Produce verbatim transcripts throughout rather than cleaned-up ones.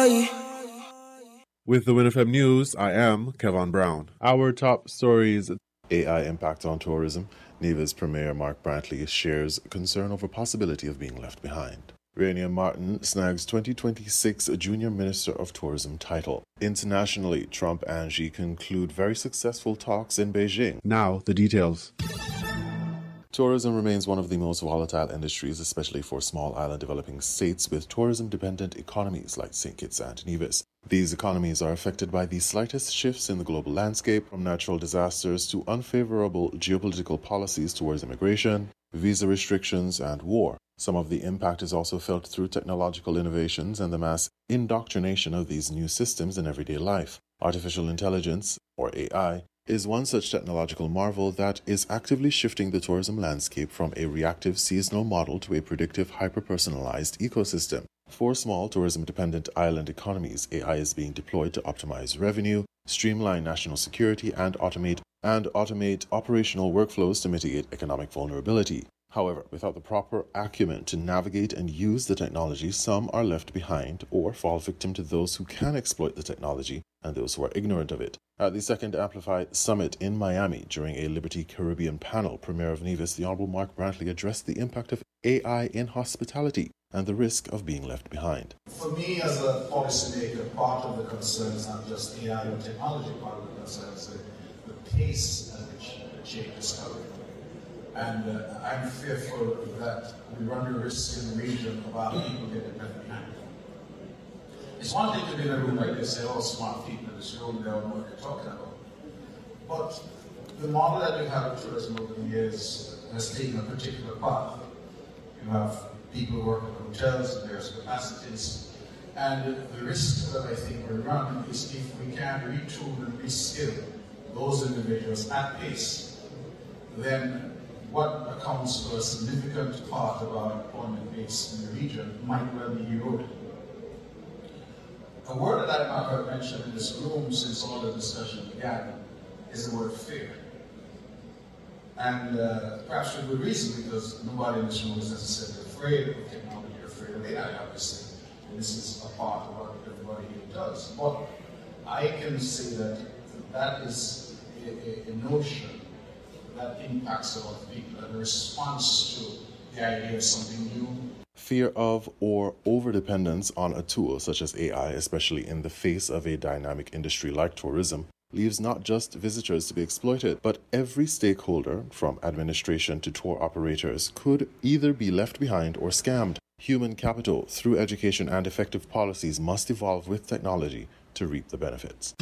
With the WinFM News, I am Kevin Brown. Our top stories: A I impact on tourism. Nevis Premier Mark Brantley shares concern over possibility of being left behind. Rainier Martin snags twenty twenty-six Junior Minister of Tourism title. Internationally, Trump and Xi conclude very successful talks in Beijing. Now, the details. Tourism remains one of the most volatile industries, especially for small island developing states with tourism-dependent economies like Saint Kitts and Nevis. These economies are affected by the slightest shifts in the global landscape, from natural disasters to unfavorable geopolitical policies towards immigration, visa restrictions, and war. Some of the impact is also felt through technological innovations and the mass indoctrination of these new systems in everyday life. Artificial intelligence, or A I, is one such technological marvel that is actively shifting the tourism landscape from a reactive seasonal model to a predictive hyper-personalized ecosystem. For small tourism-dependent island economies, A I is being deployed to optimize revenue, streamline national security, and automate and automate operational workflows to mitigate economic vulnerability. However, without the proper acumen to navigate and use the technology, some are left behind or fall victim to those who can exploit the technology and those who are ignorant of it. At the second Amplified Summit in Miami, during a Liberty Caribbean panel, Premier of Nevis, the Honorable Mark Brantley, addressed the impact of A I in hospitality and the risk of being left behind. For me, as a policymaker, part of the concern is not just A I or technology, part of the concern is the, the pace at which change is coming. And uh, I'm fearful that we run the risk in the region of our people getting left behind. It's one thing to be in a room like this, say, all smart people in this room, they all know what they're talking about. But the model that we have of tourism over the years has taken a particular path. You have people working in hotels in various capacities. And the risk that I think we run is if we can retool and reskill those individuals at pace, then what accounts for a significant part of our employment base in the region might well be eroded. A word that I've not heard mentioned in this room since all the discussion began is the word fear. And uh, perhaps for good reason, because nobody in this room is necessarily afraid of technology or afraid of A I, obviously. And this is a part of what everybody here does. But I can say that that is a, a, a notion that impacts a lot of people, and a response to the idea of something new. Fear of or overdependence on a tool such as A I, especially in the face of a dynamic industry like tourism, leaves not just visitors to be exploited, but every stakeholder, from administration to tour operators, could either be left behind or scammed. Human capital, through education and effective policies, must evolve with technology to reap the benefits.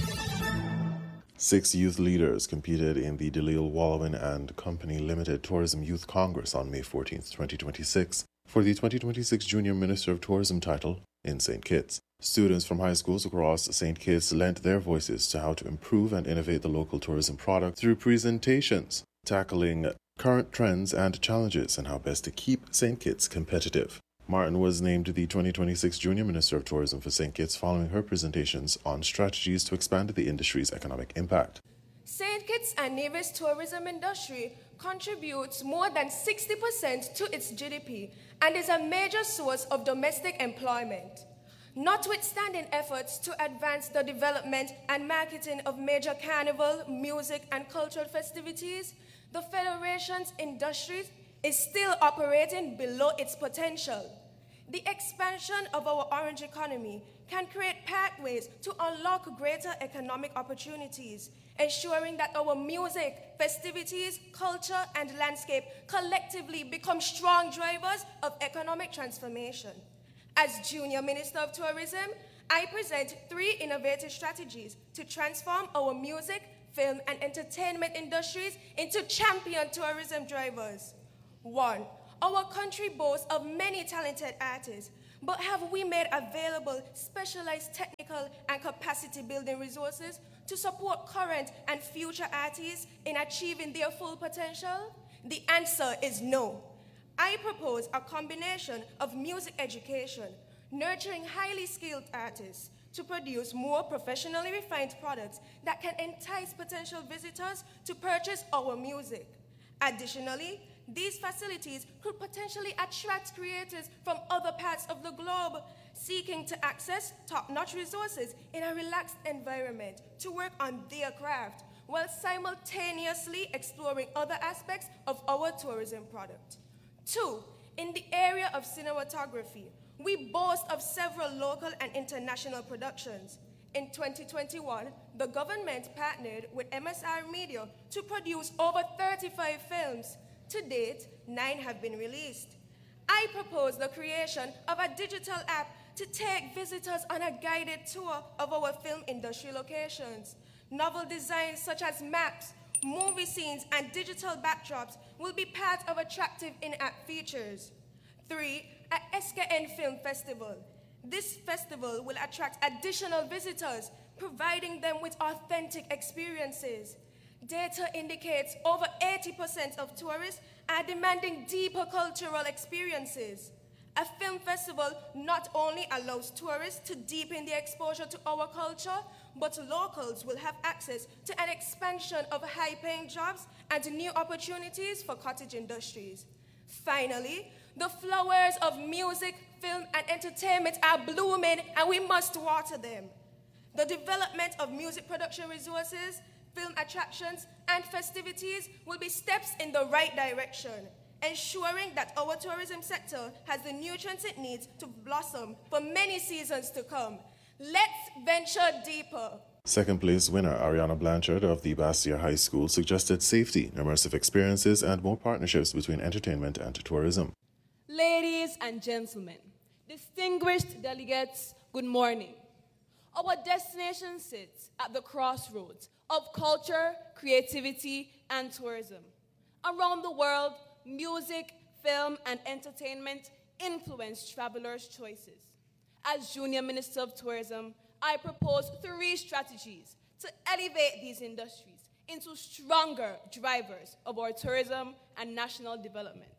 Six youth leaders competed in the DeLille Wallowin and Company Limited Tourism Youth Congress on May fourteenth, twenty twenty-six, for the twenty twenty-six Junior Minister of Tourism title in Saint Kitts. Students from high schools across Saint Kitts lent their voices to how to improve and innovate the local tourism product through presentations, tackling current trends and challenges and how best to keep Saint Kitts competitive. Martin was named the twenty twenty-six Junior Minister of Tourism for Saint Kitts following her presentations on strategies to expand the industry's economic impact. Saint Kitts and Nevis tourism industry contributes more than sixty percent to its G D P and is a major source of domestic employment. Notwithstanding efforts to advance the development and marketing of major carnival, music, and cultural festivities, the Federation's industry is still operating below its potential. The expansion of our orange economy can create pathways to unlock greater economic opportunities, ensuring that our music, festivities, culture, and landscape collectively become strong drivers of economic transformation. As Junior Minister of Tourism, I present three innovative strategies to transform our music, film, and entertainment industries into champion tourism drivers. One, our country boasts of many talented artists, but have we made available specialized technical and capacity building resources to support current and future artists in achieving their full potential? The answer is no. I propose a combination of music education, nurturing highly skilled artists to produce more professionally refined products that can entice potential visitors to purchase our music. Additionally, these facilities could potentially attract creators from other parts of the globe, seeking to access top-notch resources in a relaxed environment to work on their craft, while simultaneously exploring other aspects of our tourism product. Two, in the area of cinematography, we boast of several local and international productions. In twenty twenty-one, the government partnered with M S R Media to produce over thirty-five films. To date, nine have been released. I propose the creation of a digital app to take visitors on a guided tour of our film industry locations. Novel designs such as maps, movie scenes, and digital backdrops will be part of attractive in-app features. Three, at S K N Film Festival. This festival will attract additional visitors, providing them with authentic experiences. Data indicates over eighty percent of tourists are demanding deeper cultural experiences. A film festival not only allows tourists to deepen their exposure to our culture, but locals will have access to an expansion of high-paying jobs and new opportunities for cottage industries. Finally, the flowers of music, film, and entertainment are blooming, and we must water them. The development of music production resources, film attractions, and festivities will be steps in the right direction, ensuring that our tourism sector has the nutrients it needs to blossom for many seasons to come. Let's venture deeper. Second place winner Ariana Blanchard of the Bastia High School suggested safety, immersive experiences, and more partnerships between entertainment and tourism. Ladies and gentlemen, distinguished delegates, good morning. Our destination sits at the crossroads of culture, creativity, and tourism. Around the world, music, film, and entertainment influence travelers' choices. As Junior Minister of Tourism, I propose three strategies to elevate these industries into stronger drivers of our tourism and national development.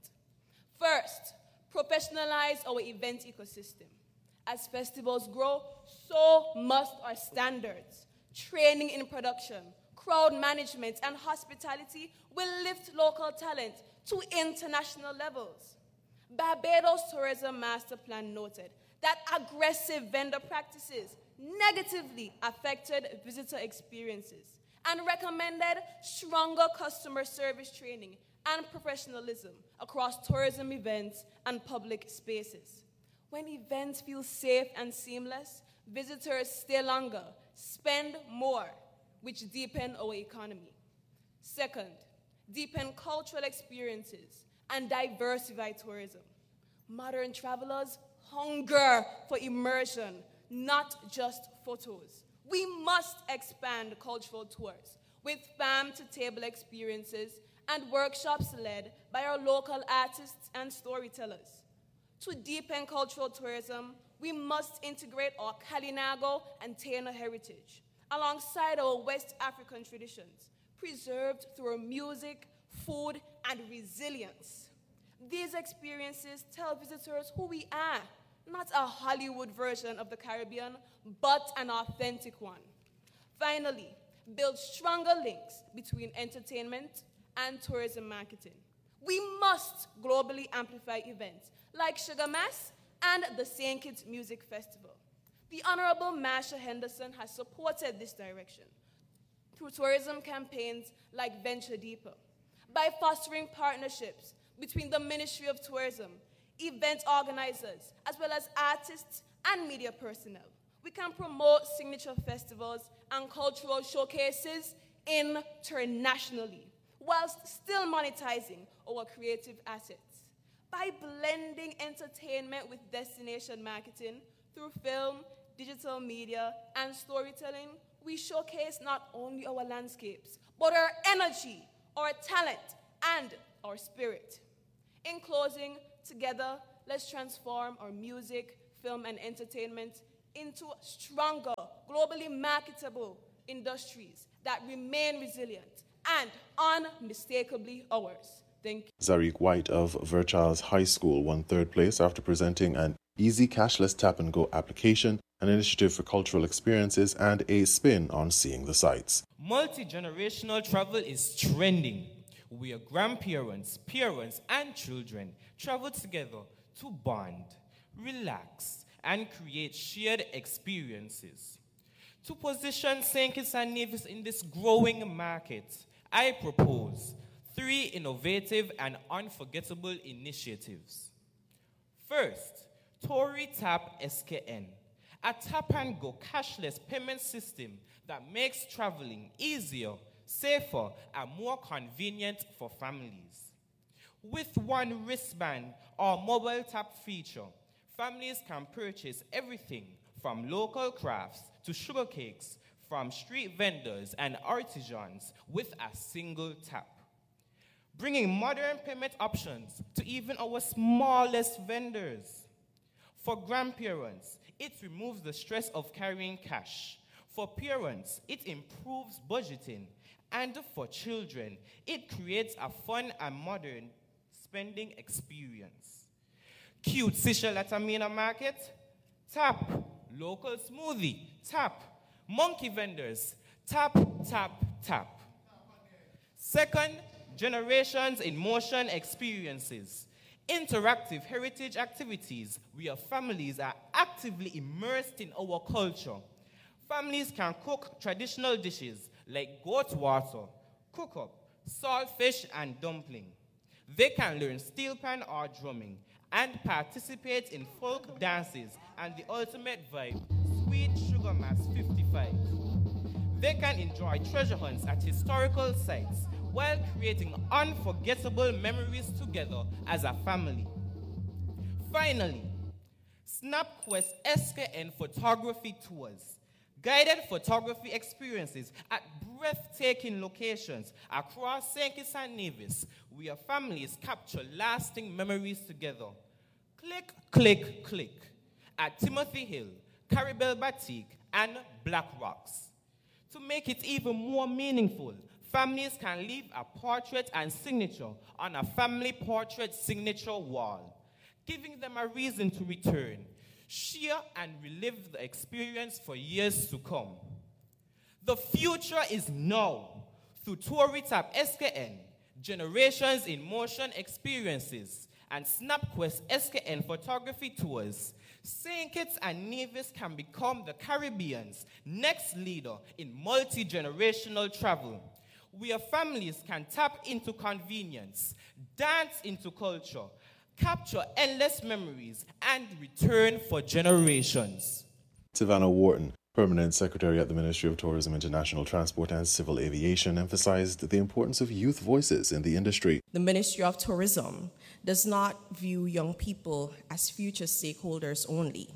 First, professionalize our event ecosystem. As festivals grow, so must our standards. Training in production, crowd management, and hospitality will lift local talent to international levels. Barbados Tourism Master Plan noted that aggressive vendor practices negatively affected visitor experiences and recommended stronger customer service training and professionalism across tourism events and public spaces. When events feel safe and seamless, visitors stay longer, spend more, which deepen our economy. Second, deepen cultural experiences and diversify tourism. Modern travelers hunger for immersion, not just photos. We must expand cultural tours with farm-to-table experiences and workshops led by our local artists and storytellers. To deepen cultural tourism, we must integrate our Kalinago and Taino heritage alongside our West African traditions, preserved through our music, food, and resilience. These experiences tell visitors who we are, not a Hollywood version of the Caribbean, but an authentic one. Finally, build stronger links between entertainment and tourism marketing. We must globally amplify events like Sugar Mass and the Saint Kitts Music Festival. The Honorable Marsha Henderson has supported this direction through tourism campaigns like Venture Deeper, by fostering partnerships between the Ministry of Tourism, event organizers, as well as artists and media personnel. We can promote signature festivals and cultural showcases internationally, whilst still monetizing our creative assets. By blending entertainment with destination marketing through film, digital media, and storytelling, we showcase not only our landscapes, but our energy, our talent, and our spirit. In closing, together, let's transform our music, film, and entertainment into stronger, globally marketable industries that remain resilient and unmistakably ours. Thank you. Zariq White of Verchals High School won third place after presenting an easy cashless tap-and-go application, an initiative for cultural experiences, and a spin on seeing the sights. Multi-generational travel is trending, where grandparents, parents, and children travel together to bond, relax, and create shared experiences. To position Saint Kitts and Nevis in this growing market, I propose three innovative and unforgettable initiatives. First, Tori Tap S K N, a tap-and-go cashless payment system that makes traveling easier, safer, and more convenient for families. With one wristband or mobile tap feature, families can purchase everything from local crafts to sugar cakes from street vendors and artisans with a single tap, bringing modern payment options to even our smallest vendors. For grandparents, it removes the stress of carrying cash. For parents, it improves budgeting. And for children, it creates a fun and modern spending experience. Cute Seychelles at Amina Market? Tap. Local smoothie? Tap. Monkey vendors? Tap, tap, tap. Second, generations in motion experiences. Interactive heritage activities where families are actively immersed in our culture. Families can cook traditional dishes like goat water, cook up, saltfish, and dumpling. They can learn steel pan or drumming and participate in folk dances and the ultimate vibe, Sweet Sugar Mass fifty-five. They can enjoy treasure hunts at historical sites while creating unforgettable memories together as a family. Finally, SnapQuest S K N photography tours, guided photography experiences at breathtaking locations across Saint Kitts and Nevis, where families capture lasting memories together. Click, click, click at Timothy Hill, Caribel Batik, and Black Rocks. To make it even more meaningful, families can leave a portrait and signature on a family portrait signature wall, giving them a reason to return, share, and relive the experience for years to come. The future is now. Through Tori Tap S K N, Generations in Motion Experiences, and SnapQuest S K N photography tours, Saint Kitts and Nevis can become the Caribbean's next leader in multi-generational travel, where families can tap into convenience, dance into culture, capture endless memories, and return for generations. Savannah Wharton, Permanent Secretary at the Ministry of Tourism, International Transport and Civil Aviation, emphasized the importance of youth voices in the industry. The Ministry of Tourism does not view young people as future stakeholders only.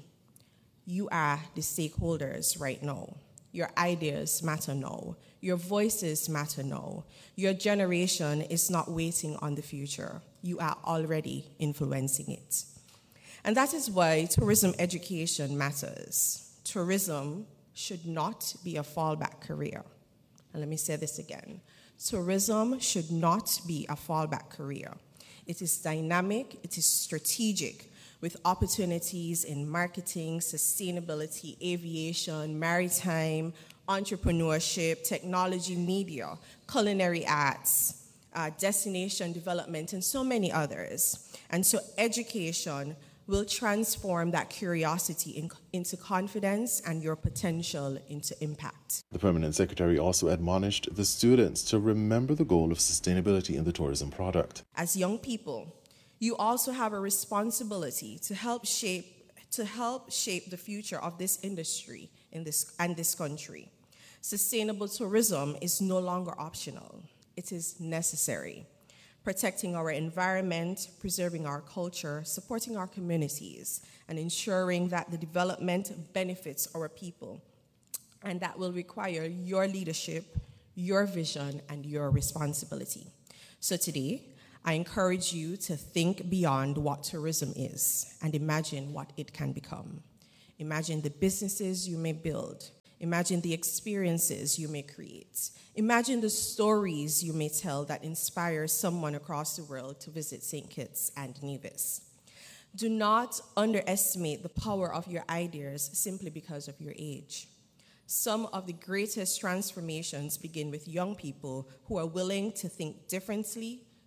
You are the stakeholders right now. Your ideas matter now. Your voices matter now. Your generation is not waiting on the future. You are already influencing it. And that is why tourism education matters. Tourism should not be a fallback career. And let me say this again. Tourism should not be a fallback career. It is dynamic, it is strategic, with opportunities in marketing, sustainability, aviation, maritime, entrepreneurship, technology, media, culinary arts, uh, destination development, and so many others. And so education will transform that curiosity in, into confidence and your potential into impact. The Permanent Secretary also admonished the students to remember the goal of sustainability in the tourism product. As young people, you also have a responsibility to help shape to help shape the future of this industry in this and this country. Sustainable tourism is no longer optional. It is necessary. Protecting our environment, preserving our culture, supporting our communities, and ensuring that the development benefits our people. And that will require your leadership, your vision, and your responsibility. So today, I encourage you to think beyond what tourism is and imagine what it can become. Imagine the businesses you may build. Imagine the experiences you may create. Imagine the stories you may tell that inspire someone across the world to visit Saint Kitts and Nevis. Do not underestimate the power of your ideas simply because of your age. Some of the greatest transformations begin with young people who are willing to think differently,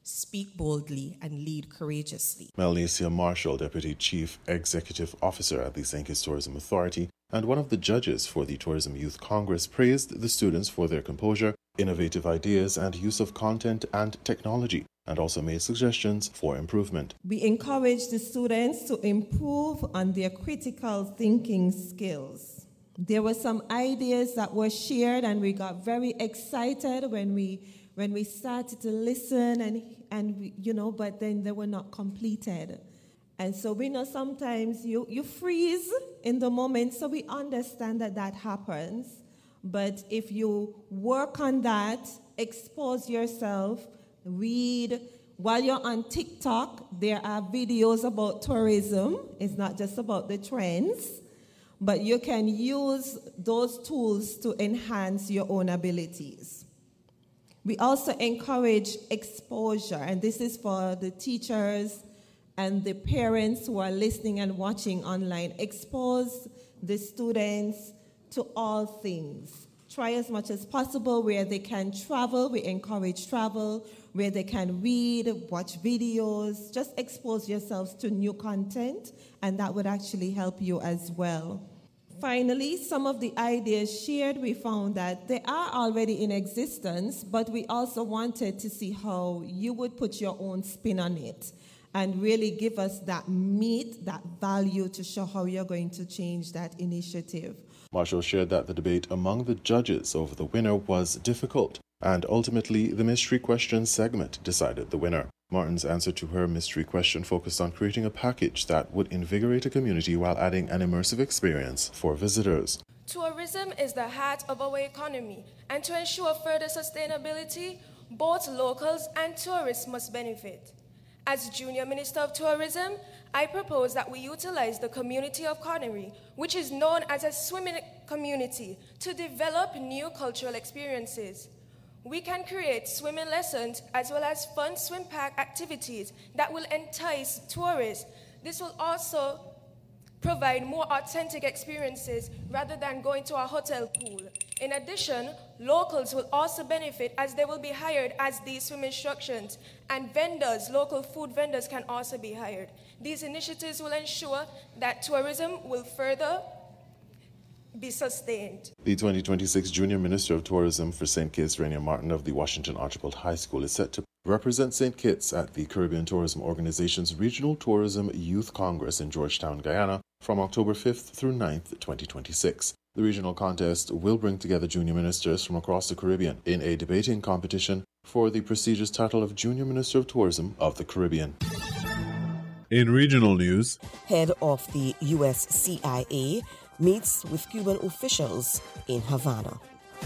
speak boldly, and lead courageously. Melnesia Marshall, Deputy Chief Executive Officer at the Saint Kitts Tourism Authority and one of the judges for the Tourism Youth Congress, praised the students for their composure, innovative ideas, and use of content and technology, and also made suggestions for improvement. We encourage the students to improve on their critical thinking skills. There were some ideas that were shared, and we got very excited when we when we started to listen, and and we, you know, but then they were not completed. And so we know sometimes you, you freeze in the moment, so we understand that that happens. But if you work on that, expose yourself, read. While you're on TikTok, there are videos about tourism. It's not just about the trends, but you can use those tools to enhance your own abilities. We also encourage exposure, and this is for the teachers and the parents who are listening and watching online. Expose the students to all things. Try as much as possible where they can travel. We encourage travel. Where they can read, watch videos. Just expose yourselves to new content, and that would actually help you as well. Finally, some of the ideas shared, we found that they are already in existence, but we also wanted to see how you would put your own spin on it and really give us that meat, that value to show how you're going to change that initiative. Marshall shared that the debate among the judges over the winner was difficult, and ultimately the mystery question segment decided the winner. Martin's answer to her mystery question focused on creating a package that would invigorate a community while adding an immersive experience for visitors. Tourism is the heart of our economy, and to ensure further sustainability, both locals and tourists must benefit. As Junior Minister of Tourism, I propose that we utilize the community of Connery, which is known as a swimming community, to develop new cultural experiences. We can create swimming lessons as well as fun swim park activities that will entice tourists. This will also provide more authentic experiences rather than going to a hotel pool. In addition, locals will also benefit as they will be hired as these swim instructions, and vendors, local food vendors, can also be hired. These initiatives will ensure that tourism will further be sustained. The twenty twenty-six Junior Minister of Tourism for Saint Kitts, Rainier Martin of the Washington Archibald High School, is set to represent Saint Kitts at the Caribbean Tourism Organization's Regional Tourism Youth Congress in Georgetown, Guyana, from October fifth through ninth, twenty twenty-six. The regional contest will bring together junior ministers from across the Caribbean in a debating competition for the prestigious title of Junior Minister of Tourism of the Caribbean. In regional news, head of the U S C I A meets with Cuban officials in Havana.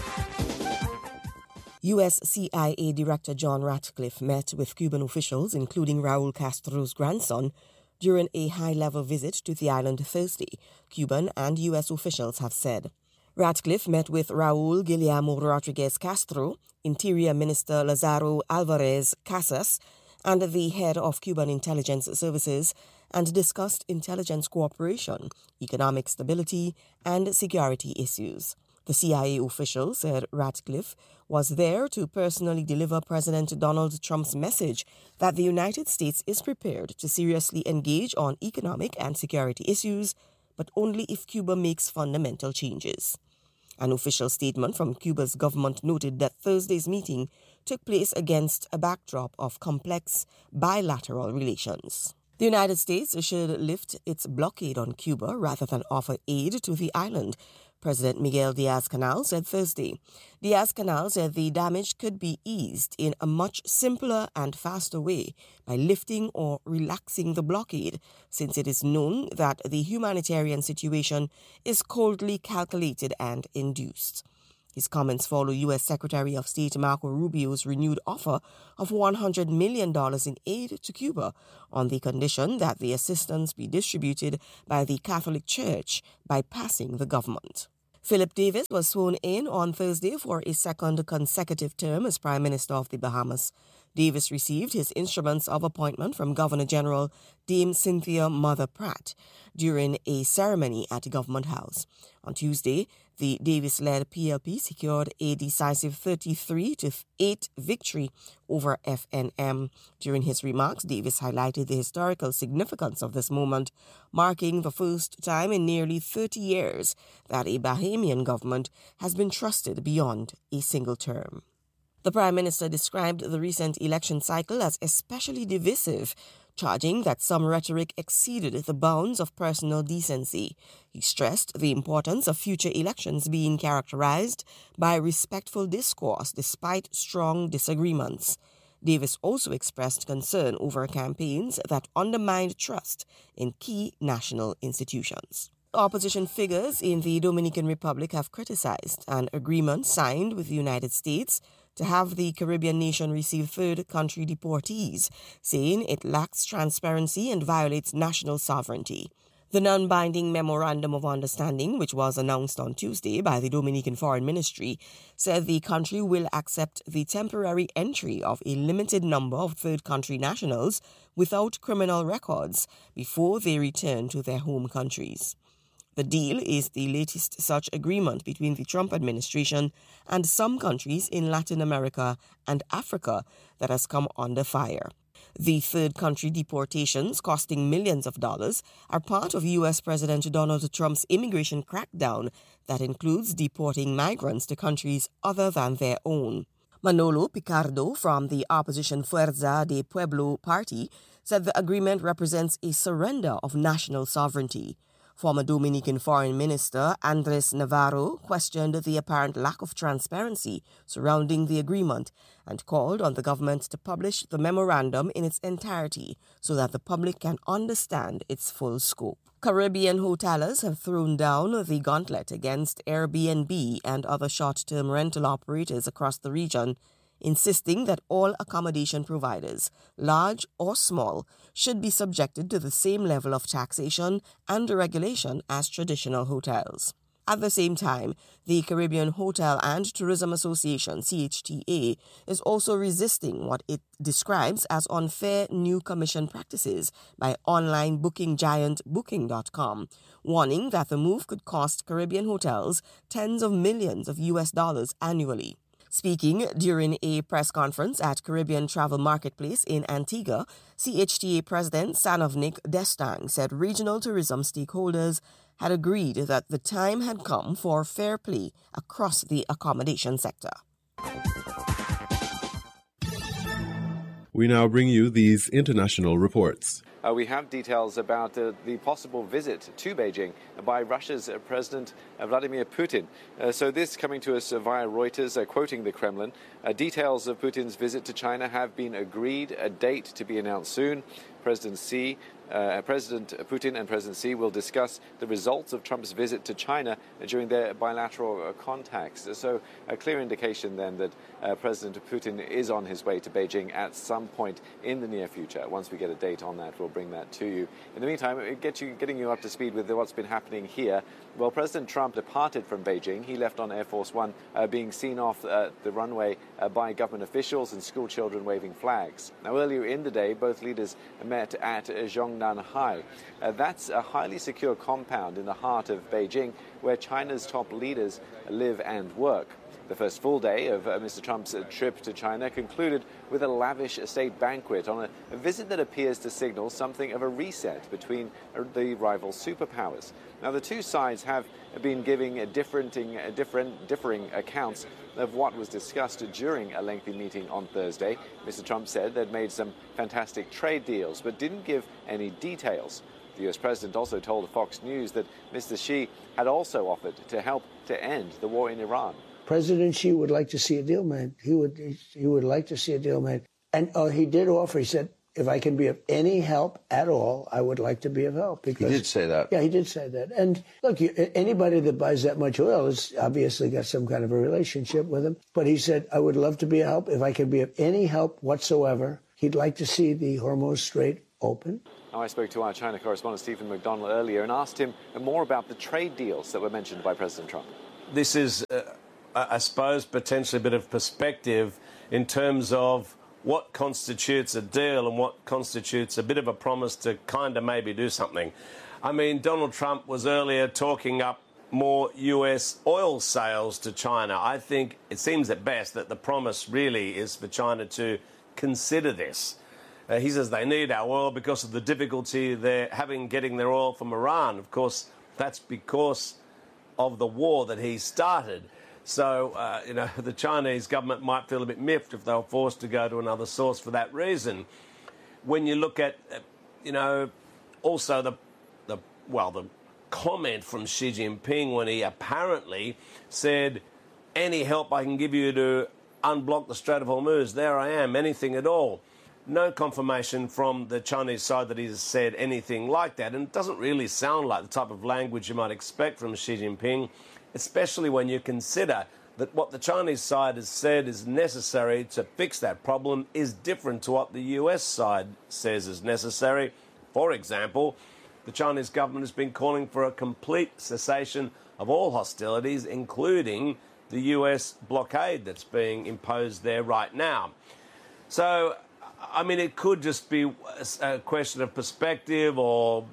U S C I A Director John Ratcliffe met with Cuban officials, including Raul Castro's grandson, during a high-level visit to the island Thursday, Cuban and U S officials have said. Ratcliffe met with Raul Guillermo Rodriguez Castro, Interior Minister Lazaro Alvarez Casas, and the head of Cuban intelligence services, and discussed intelligence cooperation, economic stability, and security issues. The C I A official said Ratcliffe was there to personally deliver President Donald Trump's message that the United States is prepared to seriously engage on economic and security issues, but only if Cuba makes fundamental changes. An official statement from Cuba's government noted that Thursday's meeting took place against a backdrop of complex bilateral relations. The United States should lift its blockade on Cuba rather than offer aid to the island, President Miguel Diaz-Canel said Thursday. Diaz-Canel said the damage could be eased in a much simpler and faster way by lifting or relaxing the blockade, since it is known that the humanitarian situation is coldly calculated and induced. His comments follow U S Secretary of State Marco Rubio's renewed offer of one hundred million dollars in aid to Cuba on the condition that the assistance be distributed by the Catholic Church, bypassing the government. Philip Davis was sworn in on Thursday for a second consecutive term as Prime Minister of the Bahamas. Davis received his instruments of appointment from Governor General Dame Cynthia Mother Pratt during a ceremony at Government House. On Tuesday, the Davis-led P L P secured a decisive thirty-three to eight victory over F N M. During his remarks, Davis highlighted the historical significance of this moment, marking the first time in nearly thirty years that a Bahamian government has been trusted beyond a single term. The Prime Minister described the recent election cycle as especially divisive, charging that some rhetoric exceeded the bounds of personal decency. He stressed the importance of future elections being characterized by respectful discourse despite strong disagreements. Davis also expressed concern over campaigns that undermined trust in key national institutions. Opposition figures in the Dominican Republic have criticized an agreement signed with the United States to have the Caribbean nation receive third country deportees, saying it lacks transparency and violates national sovereignty. The non-binding Memorandum of Understanding, which was announced on Tuesday by the Dominican Foreign Ministry, said the country will accept the temporary entry of a limited number of third country nationals without criminal records before they return to their home countries. The deal is the latest such agreement between the Trump administration and some countries in Latin America and Africa that has come under fire. The third country deportations, costing millions of dollars, are part of U S President Donald Trump's immigration crackdown that includes deporting migrants to countries other than their own. Manolo Picardo from the opposition Fuerza del Pueblo party said the agreement represents a surrender of national sovereignty. Former Dominican Foreign Minister Andres Navarro questioned the apparent lack of transparency surrounding the agreement and called on the government to publish the memorandum in its entirety so that the public can understand its full scope. Caribbean hotelers have thrown down the gauntlet against Airbnb and other short-term rental operators across the region, insisting that all accommodation providers, large or small, should be subjected to the same level of taxation and regulation as traditional hotels. At the same time, the Caribbean Hotel and Tourism Association, C H T A, is also resisting what it describes as unfair new commission practices by online booking giant Booking dot com, warning that the move could cost Caribbean hotels tens of millions of U S dollars annually. Speaking during a press conference at Caribbean Travel Marketplace in Antigua, C H T A President Sanovnik Destang said regional tourism stakeholders had agreed that the time had come for fair play across the accommodation sector. We now bring you these international reports. Uh, we have details about uh, the possible visit to Beijing by Russia's uh, President uh, Vladimir Putin. Uh, so this coming to us uh, via Reuters, uh, quoting the Kremlin. Uh, details of Putin's visit to China have been agreed, a date to be announced soon. President Xi, uh, President Putin and President Xi will discuss the results of Trump's visit to China during their bilateral uh, contacts. So a clear indication then that uh, President Putin is on his way to Beijing at some point in the near future. Once we get a date on that, we'll bring that to you. In the meantime, get you, getting you up to speed with what's been happening here. Well, President Trump departed from Beijing. He left on Air Force One, uh, being seen off uh, the runway uh, by government officials and school children waving flags. Now, earlier in the day, both leaders met at uh, Zhongnan High. Uh, that's a highly secure compound in the heart of Beijing where China's top leaders live and work. The first full day of uh, Mister Trump's uh, trip to China concluded with a lavish state banquet on a, a visit that appears to signal something of a reset between uh, the rival superpowers. Now, the two sides have been giving a different, uh, different, differing accounts of what was discussed during a lengthy meeting on Thursday. Mister Trump said they'd made some fantastic trade deals, but didn't give any details. The U S president also told Fox News that Mister Xi had also offered to help to end the war in Iran. President Xi would like to see a deal made. He would he would like to see a deal made. And uh, he did offer, he said, if I can be of any help at all, I would like to be of help. Because, he did say that. Yeah, he did say that. And look, you, anybody that buys that much oil has obviously got some kind of a relationship with him. But he said, I would love to be a help. If I can be of any help whatsoever, he'd like to see the Hormuz Strait open. Now, I spoke to our China correspondent Stephen McDonnell earlier and asked him more about the trade deals that were mentioned by President Trump. This is, uh, I suppose, potentially a bit of perspective in terms of what constitutes a deal and what constitutes a bit of a promise to kind of maybe do something. I mean, Donald Trump was earlier talking up more U S oil sales to China. I think it seems at best that the promise really is for China to consider this. Uh, he says they need our oil because of the difficulty they're having getting their oil from Iran. Of course, that's because of the war that he started. So, uh, you know, the Chinese government might feel a bit miffed if they were forced to go to another source for that reason. When you look at, uh, you know, also the, the, well, the comment from Xi Jinping when he apparently said, any help I can give you to unblock the Strait of Hormuz, there I am, anything at all. No confirmation from the Chinese side that he's said anything like that, and it doesn't really sound like the type of language you might expect from Xi Jinping, especially when you consider that what the Chinese side has said is necessary to fix that problem is different to what the U S side says is necessary. For example, the Chinese government has been calling for a complete cessation of all hostilities, including the U S blockade that's being imposed there right now. So, I mean, it could just be a question of perspective or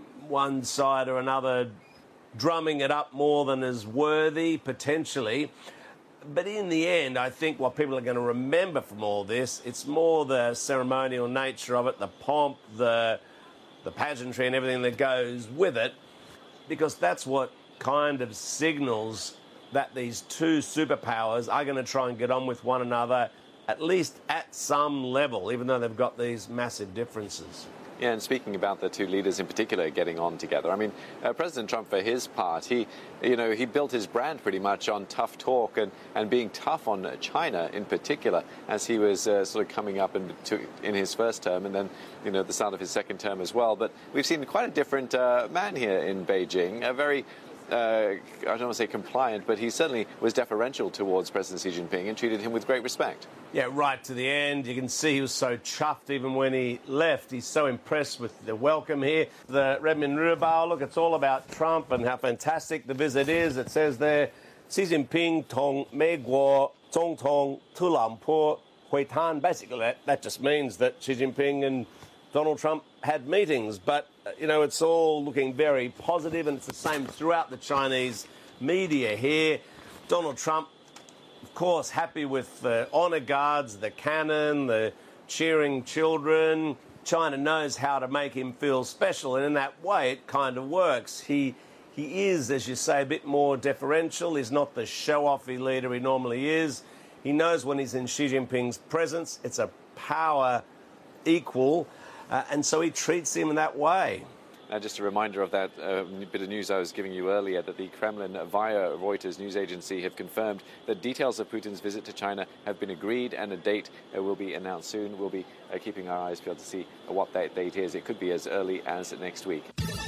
one side or another drumming it up more than is worthy, potentially. But in the end, I think what people are going to remember from all this, it's more the ceremonial nature of it, the pomp, the, the pageantry and everything that goes with it, because that's what kind of signals that these two superpowers are going to try and get on with one another, at least at some level, even though they've got these massive differences. Yeah, and speaking about the two leaders in particular getting on together, I mean, uh, President Trump, for his part, he, you know, he built his brand pretty much on tough talk and, and being tough on China in particular, as he was uh, sort of coming up in, to, in his first term and then, you know, the start of his second term as well. But we've seen quite a different uh, man here in Beijing, a very Uh, I don't want to say compliant, but he certainly was deferential towards President Xi Jinping and treated him with great respect. Yeah, right to the end. You can see he was so chuffed even when he left. He's so impressed with the welcome here. The Renmin Ribao, look, it's all about Trump and how fantastic the visit is. It says there, Xi Jinping tong Mei Guo Zong Tong Tu Lam Po Hui Tan. Basically, that, that just means that Xi Jinping and Donald Trump had meetings, but, you know, it's all looking very positive, and it's the same throughout the Chinese media here. Donald Trump, of course, happy with the honour guards, the cannon, the cheering children. China knows how to make him feel special, and in that way it kind of works. He, he is, as you say, a bit more deferential. He's not the show-offy leader he normally is. He knows when he's in Xi Jinping's presence, it's a power equal. Uh, and so he treats him in that way. Now, just a reminder of that uh, bit of news I was giving you earlier, that the Kremlin, via Reuters news agency, have confirmed that details of Putin's visit to China have been agreed and a date uh, will be announced soon. We'll be uh, keeping our eyes peeled to see uh, what that date is. It could be as early as next week.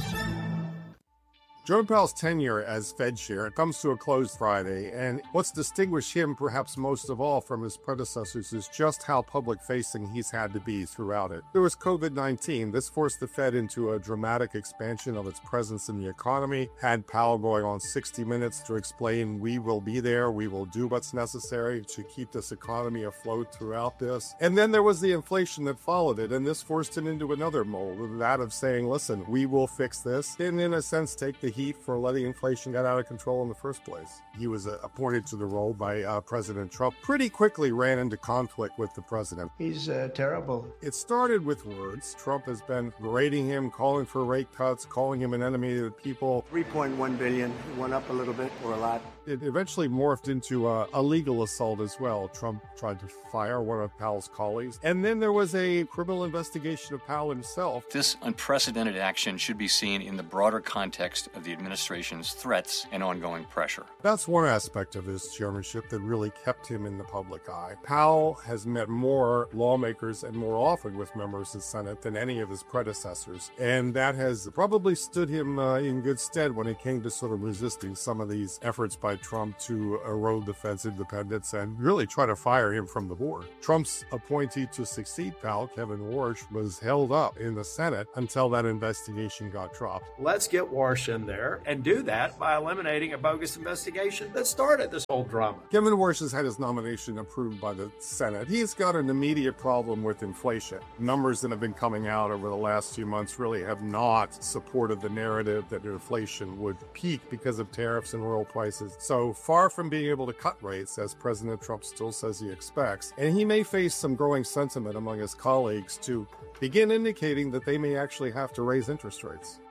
Jerome Powell's tenure as Fed chair comes to a close Friday, and what's distinguished him perhaps most of all from his predecessors is just how public-facing he's had to be throughout it. There was COVID nineteen. This forced the Fed into a dramatic expansion of its presence in the economy, had Powell going on sixty minutes to explain we will be there, we will do what's necessary to keep this economy afloat throughout this. And then there was the inflation that followed it, and this forced him into another mold, that of saying, listen, we will fix this, and in a sense take the heat for letting inflation get out of control in the first place. He was uh, appointed to the role by uh, President Trump, pretty quickly ran into conflict with the president. He's uh, terrible. It started with words. Trump has been berating him, calling for rate cuts, calling him an enemy of the people. three point one billion dollars, it went up a little bit or a lot. It eventually morphed into a, a legal assault as well. Trump tried to fire one of Powell's colleagues. And then there was a criminal investigation of Powell himself. This unprecedented action should be seen in the broader context of the administration's threats and ongoing pressure. That's one aspect of his chairmanship that really kept him in the public eye. Powell has met more lawmakers and more often with members of the Senate than any of his predecessors. And that has probably stood him uh, in good stead when it came to sort of resisting some of these efforts by Trump to erode the Fed's independence and really try to fire him from the board. Trump's appointee to succeed Powell, Kevin Warsh, was held up in the Senate until that investigation got dropped. Let's get Warsh in there. there and do that by eliminating a bogus investigation that started this whole drama. Kevin Warsh has had his nomination approved by the Senate. He's got an immediate problem with inflation. Numbers that have been coming out over the last few months really have not supported the narrative that inflation would peak because of tariffs and oil prices. So far from being able to cut rates, as President Trump still says he expects, and he may face some growing sentiment among his colleagues to begin indicating that they may actually have to raise interest rates.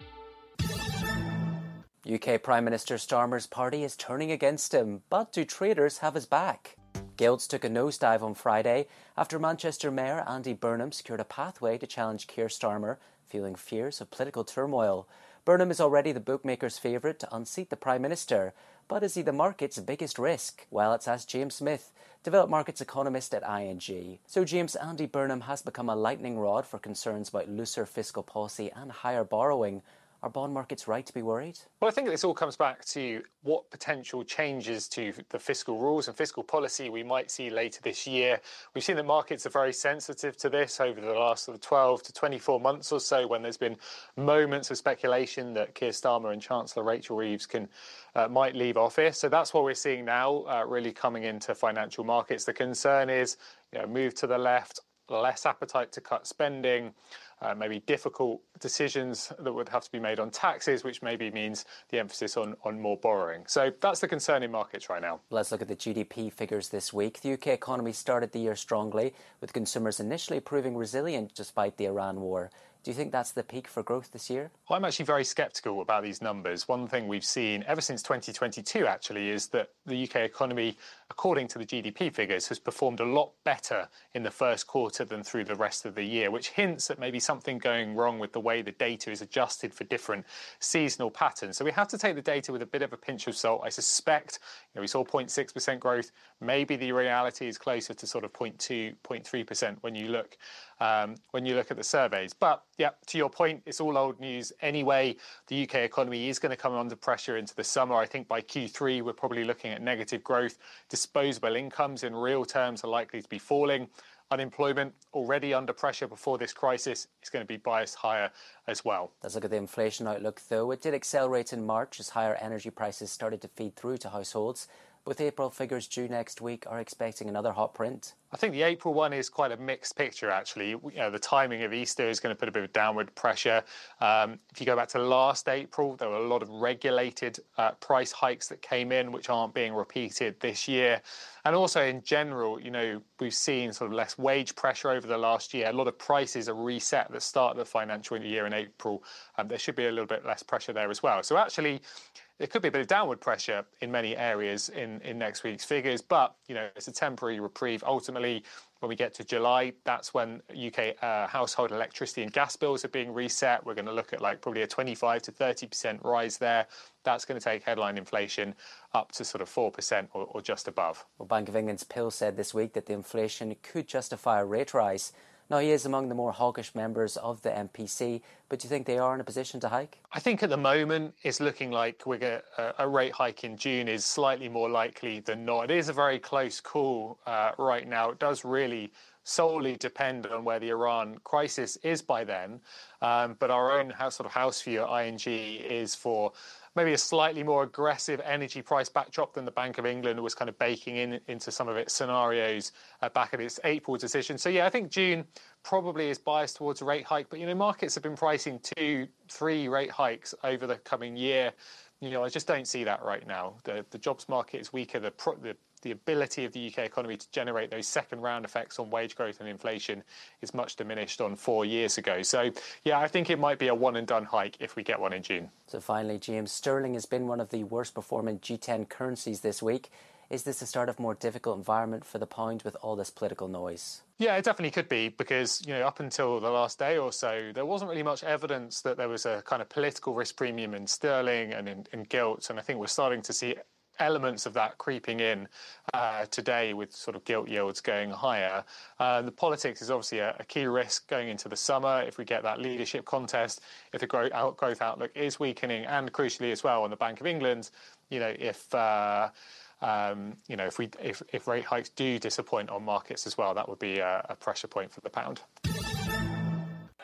U K Prime Minister Starmer's party is turning against him, but do traders have his back? Gilts took a nosedive on Friday after Manchester Mayor Andy Burnham secured a pathway to challenge Keir Starmer, feeling fears of political turmoil. Burnham is already the bookmakers' favourite to unseat the Prime Minister, but is he the market's biggest risk? Well, let's ask James Smith, developed markets economist at I N G. So, James, Andy Burnham has become a lightning rod for concerns about looser fiscal policy and higher borrowing. Are bond markets right to be worried? Well, I think this all comes back to what potential changes to the fiscal rules and fiscal policy we might see later this year. We've seen that markets are very sensitive to this over the last sort of twelve to twenty-four months or so, when there's been moments of speculation that Keir Starmer and Chancellor Rachel Reeves can uh, might leave office. So that's what we're seeing now, uh, really coming into financial markets. The concern is, you know, move to the left, less appetite to cut spending, Uh, maybe difficult decisions that would have to be made on taxes, which maybe means the emphasis on, on more borrowing. So that's the concern in markets right now. Let's look at the G D P figures this week. The U K economy started the year strongly, with consumers initially proving resilient despite the Iran war. Do you think that's the peak for growth this year? Well, I'm actually very sceptical about these numbers. One thing we've seen ever since twenty twenty-two, actually, is that the U K economy, according to the G D P figures, has performed a lot better in the first quarter than through the rest of the year, which hints at maybe something going wrong with the way the data is adjusted for different seasonal patterns. So we have to take the data with a bit of a pinch of salt. I suspect, you know, we saw zero point six percent growth. Maybe the reality is closer to sort of zero point two, zero point three percent when you look um, when you look at the surveys. But yeah, to your point, it's all old news anyway. The U K economy is going to come under pressure into the summer. I think by Q three, we're probably looking at negative growth. Disposable incomes in real terms are likely to be falling. Unemployment, already under pressure before this crisis, is going to be biased higher as well. Let's look at the inflation outlook, though. It did accelerate in March as higher energy prices started to feed through to households. With April figures due next week, are expecting another hot print? I think the April one is quite a mixed picture, actually. You know, the timing of Easter is going to put a bit of downward pressure. Um, if you go back to last April, there were a lot of regulated uh, price hikes that came in, which aren't being repeated this year. And also, in general, you know, we've seen sort of less wage pressure over the last year. A lot of prices are reset at the start of the financial year in April. Um, there should be a little bit less pressure there as well. So actually, there could be a bit of downward pressure in many areas in, in next week's figures, but, you know, it's a temporary reprieve. Ultimately, when we get to July, that's when U K uh, household electricity and gas bills are being reset. We're going to look at like probably a twenty-five to thirty percent rise there. That's going to take headline inflation up to sort of four percent or, or just above. Well, Bank of England's Pill said this week that the inflation could justify a rate rise. Now, he is among the more hawkish members of the M P C, but do you think they are in a position to hike? I think at the moment it's looking like we're gonna, uh, a rate hike in June is slightly more likely than not. It is a very close call uh, right now. It does really solely depend on where the Iran crisis is by then. Um, but our own house, sort of house view at I N G is for maybe a slightly more aggressive energy price backdrop than the Bank of England was kind of baking in into some of its scenarios uh, back at its April decision. So, yeah, I think June probably is biased towards a rate hike. But, you know, markets have been pricing two, three rate hikes over the coming year. You know, I just don't see that right now. The the jobs market is weaker. The pro, the The ability of the U K economy to generate those second round effects on wage growth and inflation is much diminished on four years ago. So, yeah, I think it might be a one and done hike if we get one in June. So finally, James, sterling has been one of the worst performing G ten currencies this week. Is this the start of a more difficult environment for the pound with all this political noise? Yeah, it definitely could be because, you know, up until the last day or so, there wasn't really much evidence that there was a kind of political risk premium in sterling and in, in gilt. And I think we're starting to see elements of that creeping in uh, today with sort of gilt yields going higher. Uh, the politics is obviously a, a key risk going into the summer. If we get that leadership contest, if the growth, out, growth outlook is weakening, and crucially as well on the Bank of England, you know, if uh, um, you know, if we if, if rate hikes do disappoint on markets as well, that would be a, a pressure point for the pound.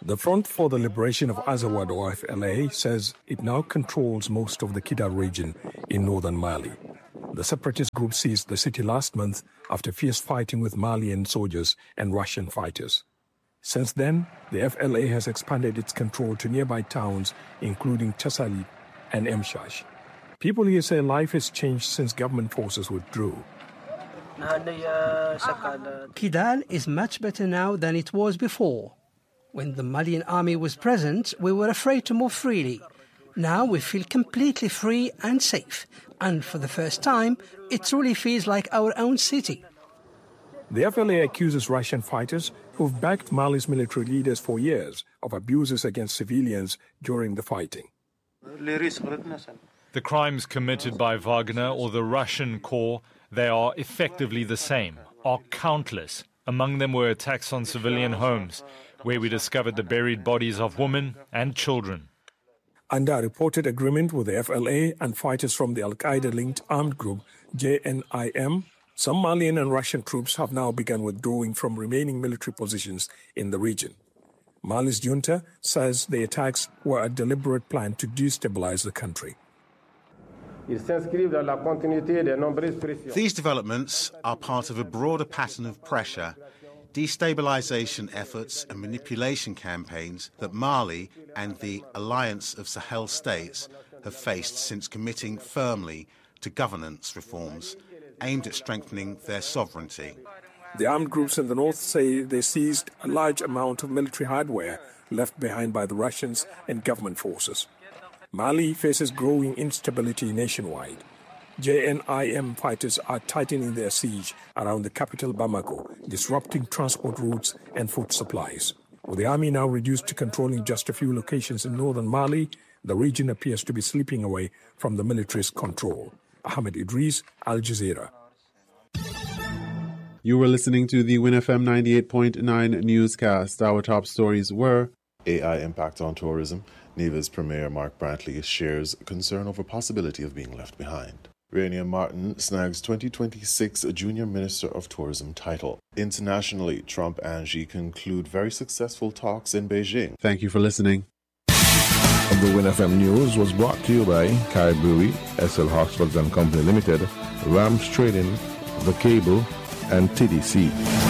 The Front for the Liberation of Azawad, or F L A, says it now controls most of the Kidal region in northern Mali. The separatist group seized the city last month after fierce fighting with Malian soldiers and Russian fighters. Since then, the F L A has expanded its control to nearby towns, including Tessalit and Emshash. People here say life has changed since government forces withdrew. Kidal is much better now than it was before. When the Malian army was present, we were afraid to move freely. Now we feel completely free and safe. And for the first time, it truly feels like our own city. The F L A accuses Russian fighters, who've backed Mali's military leaders for years, of abuses against civilians during the fighting. The crimes committed by Wagner or the Russian Corps, they are effectively the same, are countless. Among them were attacks on civilian homes, where we discovered the buried bodies of women and children. Under a reported agreement with the F L A and fighters from the Al-Qaeda-linked armed group J N I M, some Malian and Russian troops have now begun withdrawing from remaining military positions in the region. Mali's junta says the attacks were a deliberate plan to destabilize the country. These developments are part of a broader pattern of pressure, destabilization efforts and manipulation campaigns that Mali and the Alliance of Sahel states have faced since committing firmly to governance reforms aimed at strengthening their sovereignty. The armed groups in the north say they seized a large amount of military hardware left behind by the Russians and government forces. Mali faces growing instability nationwide. J N I M fighters are tightening their siege around the capital Bamako, disrupting transport routes and food supplies. With the army now reduced to controlling just a few locations in northern Mali, the region appears to be slipping away from the military's control. Ahmed Idris, Al Jazeera. You were listening to the Win F M ninety-eight point nine newscast. Our top stories were A I impact on tourism. Neva's Premier Mark Brantley shares concern over possibility of being left behind. Rainier Martin snags twenty twenty-six Junior Minister of Tourism title. Internationally, Trump and Xi conclude very successful talks in Beijing. Thank you for listening. The Win F M News was brought to you by Kai Brewery, S L Hochschild and Company Limited, Rams Trading, The Cable, and T D C.